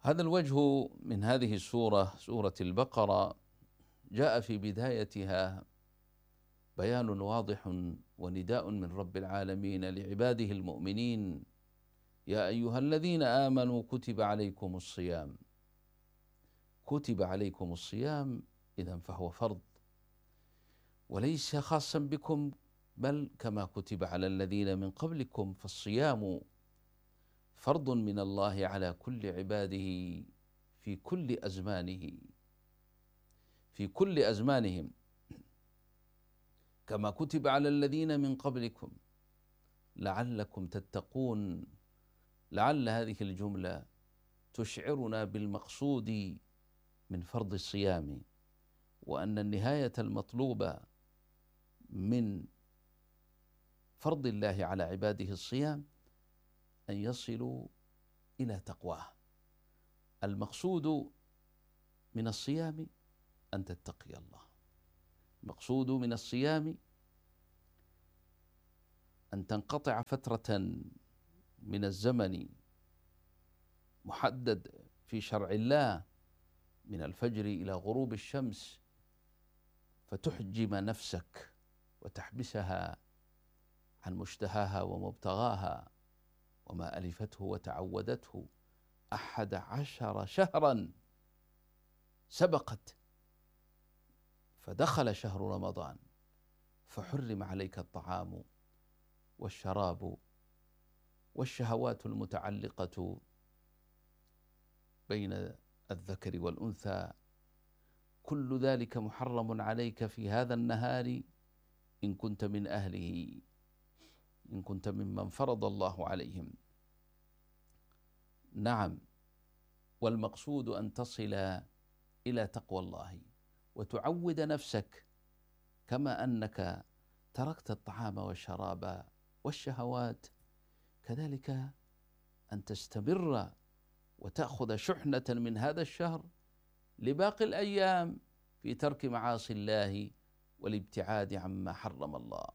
هذا الوجه من هذه السورة، سورة البقرة، جاء في بدايتها بيان واضح ونداء من رب العالمين لعباده المؤمنين: يا أيها الذين آمنوا كتب عليكم الصيام. كتب عليكم الصيام، إذن فهو فرض وليس خاصا بكم، بل كما كتب على الذين من قبلكم، فالصيام فرض من الله على كل عباده في كل أزمانه، في كل أزمانهم، كما كتب على الذين من قبلكم لعلكم تتقون. لعل هذه الجملة تشعرنا بالمقصود من فرض الصيام، وأن النهاية المطلوبة من فرض الله على عباده الصيام أن يصلوا إلى تقواه. المقصود من الصيام أن تتقي الله، المقصود من الصيام أن تنقطع فترة من الزمن محدد في شرع الله من الفجر إلى غروب الشمس، فتحجم نفسك وتحبسها عن مشتهاها ومبتغاها وما ألفته وتعودته 11 شهرا سبقت، فدخل شهر رمضان فحرم عليك الطعام والشراب والشهوات المتعلقة بين الذكر والأنثى، كل ذلك محرم عليك في هذا النهار إن كنت من أهله، إن كنت ممن فرض الله عليهم. نعم، والمقصود أن تصل إلى تقوى الله وتعود نفسك، كما أنك تركت الطعام والشراب والشهوات، كذلك أن تستمر وتأخذ شحنة من هذا الشهر لباقي الأيام في ترك معاصي الله والابتعاد عما حرم الله.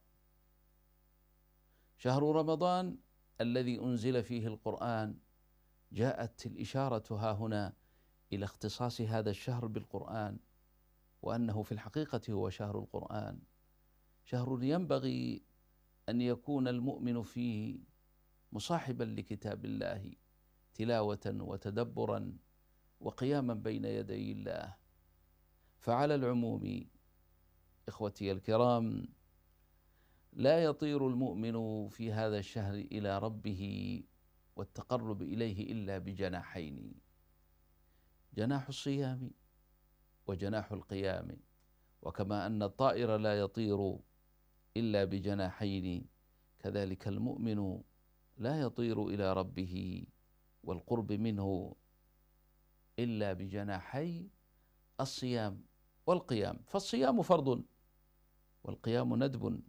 شهر رمضان الذي أنزل فيه القرآن، جاءت الإشارة ها هنا إلى اختصاص هذا الشهر بالقرآن، وأنه في الحقيقة هو شهر القرآن، شهر ينبغي أن يكون المؤمن فيه مصاحبا لكتاب الله تلاوة وتدبرا وقياما بين يدي الله. فعلى العموم إخوتي الكرام، لا يطير المؤمن في هذا الشهر إلى ربه والتقرب إليه إلا بجناحين: جناح الصيام وجناح القيام. وكما أن الطائر لا يطير إلا بجناحين، كذلك المؤمن لا يطير إلى ربه والقرب منه إلا بجناحي الصيام والقيام. فالصيام فرض والقيام ندب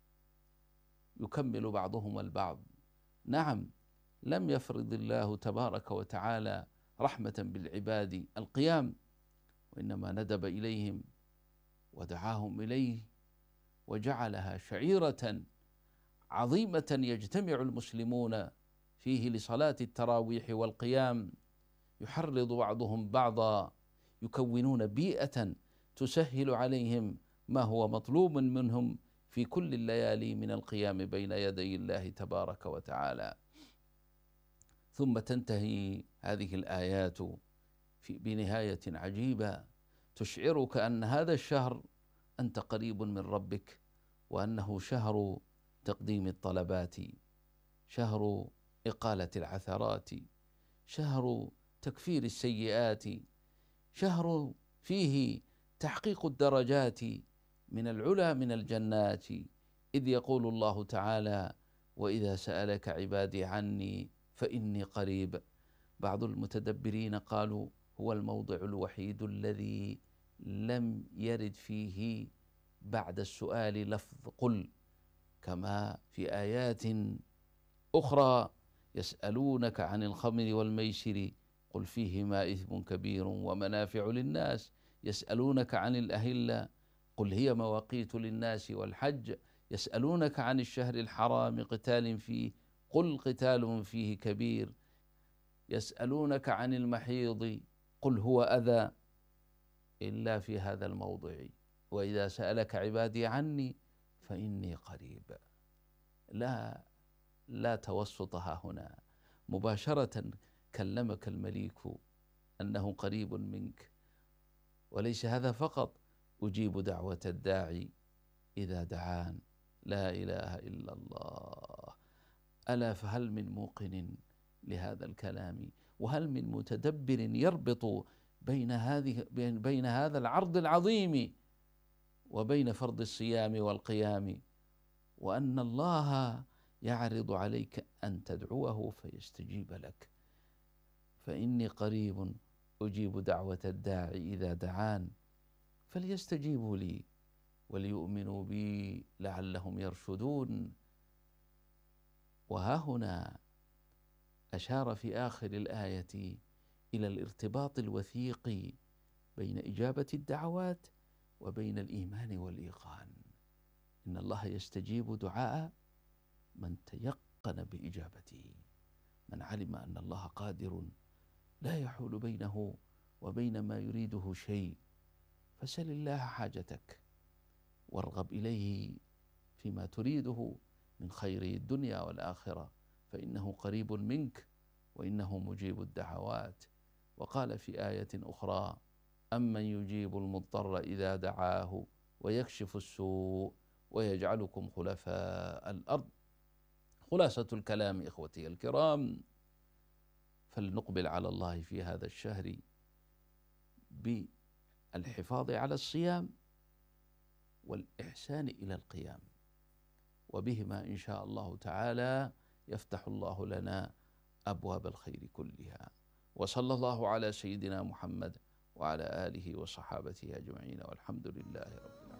يكمل بعضهما البعض. نعم، لم يفرض الله تبارك وتعالى رحمة بالعباد القيام، وإنما ندب إليهم ودعاهم إليه وجعلها شعيرة عظيمة يجتمع المسلمون فيه لصلاة التراويح والقيام، يحرض بعضهم بعضا، يكونون بيئة تسهل عليهم ما هو مطلوب منهم في كل الليالي من القيام بين يدي الله تبارك وتعالى. ثم تنتهي هذه الآيات بنهاية عجيبة تشعرك أن هذا الشهر أنت قريب من ربك، وأنه شهر تقديم الطلبات، شهر إقالة العثرات، شهر تكفير السيئات، شهر فيه تحقيق الدرجات من العلا من الجنات، إذ يقول الله تعالى: وإذا سألك عبادي عني فإني قريب. بعض المتدبرين قالوا هو الموضع الوحيد الذي لم يرد فيه بعد السؤال لفظ قل، كما في آيات أخرى: يسألونك عن الخمر والميسر قل فيهما إثم كبير ومنافع للناس، يسألونك عن الأهلة قل هي مواقيت للناس والحج، يسألونك عن الشهر الحرام قتال فيه قل قتال فيه كبير، يسألونك عن المحيض قل هو أذى إلا في هذا الموضع، وإذا سألك عبادي عني فإني قريب. لا توسط ها هنا، مباشرة كلمك المليك أنه قريب منك. وليس هذا فقط، أجيب دعوة الداعي إذا دعان. لا إله إلا الله. ألا فهل من موقن لهذا الكلام، وهل من متدبر يربط بين هذا العرض العظيم وبين فرض الصيام والقيام، وأن الله يعرض عليك أن تدعوه فيستجيب لك. فإني قريب أجيب دعوة الداعي إذا دعان فليستجيبوا لي وليؤمنوا بي لعلهم يرشدون. وها هنا أشار في آخر الآية إلى الارتباط الوثيق بين إجابة الدعوات وبين الإيمان والإيقان. إن الله يستجيب دعاء من تيقن بإجابته، من علم أن الله قادر لا يحول بينه وبين ما يريده شيء. فسل الله حاجتك وارغب إليه فيما تريده من خير الدنيا والآخرة، فإنه قريب منك وإنه مجيب الدعوات. وقال في آية أخرى: أمن يجيب المضطر إذا دعاه ويكشف السوء ويجعلكم خلفاء الأرض. خلاصة الكلام إخوتي الكرام، فلنقبل على الله في هذا الشهر بالحفاظ على الصيام والإحسان إلى القيام، وبهما إن شاء الله تعالى يفتح الله لنا أبواب الخير كلها. وصلى الله على سيدنا محمد وعلى آله وصحابته أجمعين، والحمد لله رب العالمين.